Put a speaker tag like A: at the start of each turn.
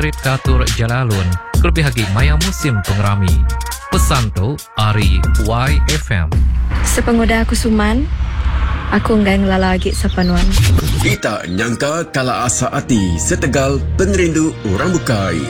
A: Trip Katur Jalalun, kelebih lagi maya musim pengerami. Pesan tu Ari YFM.
B: Sepengoda aku Suman, aku nggak ngelala lagi sepanuan.
C: Kita nyangka kala asa hati setegal penerindu orang bukai.